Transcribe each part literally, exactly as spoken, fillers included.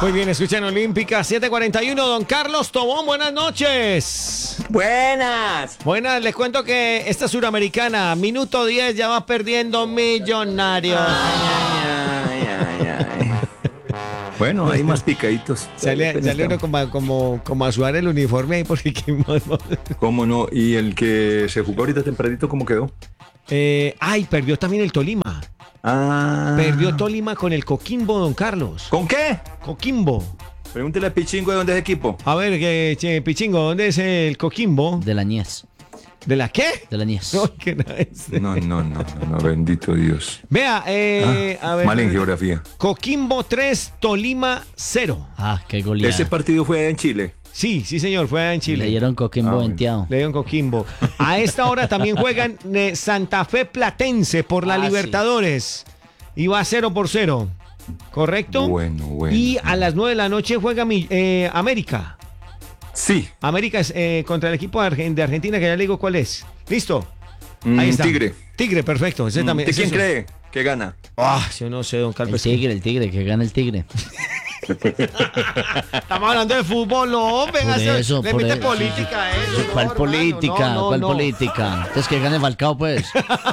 Muy bien, escuchan Olímpica siete cuarenta y uno. Don Carlos Tobón, buenas noches. Buenas. Buenas, les cuento que esta suramericana, minuto diez, ya va perdiendo Millonarios. Ay, ay, ay, ay. Bueno, hay más picaditos. Sale, sale uno como, como, como a sudar el uniforme ahí porque qué más. ¿Cómo no? ¿Y el que se jugó ahorita tempranito, cómo quedó? Eh, ay, perdió también el Tolima. Ah. Perdió Tolima con el Coquimbo, don Carlos. ¿Con qué? Coquimbo. Pregúntele a Pichingo de dónde es equipo. A ver, que, che, Pichingo, ¿dónde es el Coquimbo? De la Nies. ¿De la qué? De la Nies. No, que no es. No, no, no, no, no, bendito Dios. Vea, eh, Ah, a ver. mal en geografía. Coquimbo tres, Tolima cero. Ah, qué goleada. Ese partido fue en Chile. Sí, sí, señor, fue allá en Chile. Le dieron Coquimbo Ah, bueno. venteado. Le dieron Coquimbo. A esta hora también juegan eh, Santa Fe Platense por la Ah, sí. Libertadores. Y va cero por cero. ¿Correcto? Bueno, bueno. Y a las nueve de la noche juega mi- eh, América. Sí. América es eh, contra el equipo de Argen- de Argentina, que ya le digo cuál es. ¿Listo? Mm, Ahí está. Tigre. Tigre, perfecto. Ese Mm, también, ¿De ese quién es- cree que gana? Ah, yo no sé, don El Carlos. tigre, el tigre, que gana el tigre. Estamos hablando de fútbol, no, venga, Por eso, le por mete eso. política a eso. no, ¿Cuál hermano, política? no, no, ¿Cuál no. política? Entonces que gane Falcao, pues.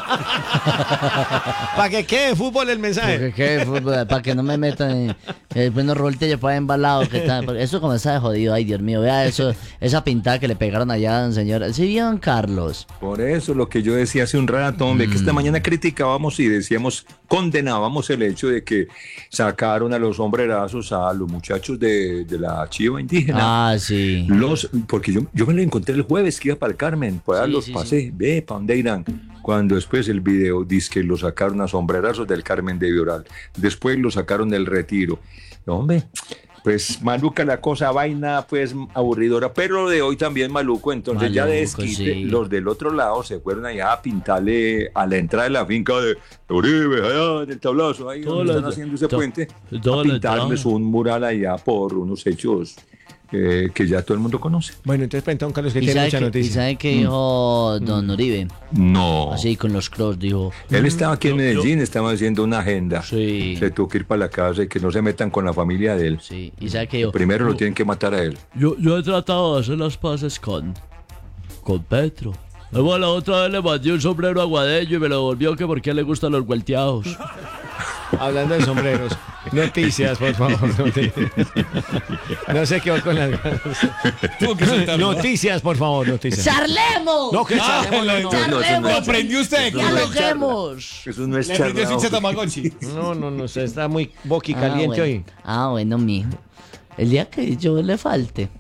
Para que quede fútbol el mensaje. Porque, ¿qué? Fútbol, para que no me metan en, eh, bueno, Rolte ya fue embalado. Que está, porque eso como está de jodido. Ay, Dios mío, vea eso, esa pintada que le pegaron allá, señor. ¿Sí vieron, Carlos? Por eso lo que yo decía hace un rato, hombre, que Mm. esta mañana criticábamos y decíamos, condenábamos el hecho de que sacaron a los sombrerazos a los muchachos de, de la chiva indígena. Ah, sí. Los, porque yo, yo me lo encontré el jueves que iba para el Carmen, pues Sí, los sí, pasé, ve, ¿para dónde irán? Cuando después el video dice que lo sacaron a sombrerazos del Carmen de Vioral, después lo sacaron del Retiro. Hombre, pues maluca la cosa, vaina pues aburridora, pero lo de hoy también maluco, entonces ya de Maluco, desquite, sí. los del otro lado se fueron allá a pintarle a la entrada de la finca de Uribe, allá del tablazo, ahí donde Todas están las- haciendo ese to- puente, todas a las pintarles entradas. un mural allá por unos hechos eh, que ya todo el mundo conoce. Bueno, entonces cuenta don Carlos que ¿Y tiene sabe, mucha qué, ¿Y noticia. sabe qué dijo don Uribe? No. Así con los cross, dijo. Él estaba aquí en Medellín, estaba haciendo una agenda. Sí. Se tuvo que ir para la casa y que no se metan con la familia de él. Sí, y sabe qué dijo. Primero lo tienen que matar a él. Yo, yo he tratado de hacer las paces con, con Petro. Luego la otra vez le mandé un sombrero aguadeño y me lo devolvió que porque a él le gustan los vuelteados. Hablando de sombreros. Noticias, por favor. Noticias. No sé qué va con las Noticias, por favor, noticias. ¡Charlemos! No, que charlemos, no, no. No, no, eso no ¿Lo es- aprendió usted? eso no es charla. ¡Dialoguemos! Eso no es Le aprendió charla. sin Tamagotchi. No, no, no, se está muy boqui Ah, caliente bueno. hoy. Ah, bueno, mijo. El día que yo le falte.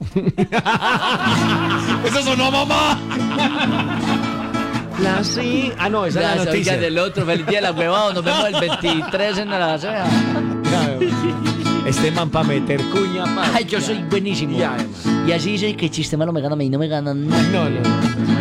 ¡Eso sonó a mamá! La sí. Ah, no, esa es la Ya, noticia. oiga, del otro, feliz día de la huevada. Nos vemos el veintitrés en la sea. Claro. Este man para meter cuña, man. Ay, yo soy buenísimo. Ya, hermano. Y así soy que el sistema no me gana a mí, no me gana nada. No, no.